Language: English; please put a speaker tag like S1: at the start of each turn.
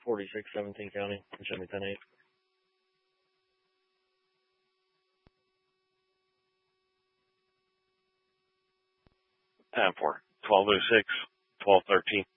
S1: 4617 County, show me 10-8. 10-4, 1206, 1213.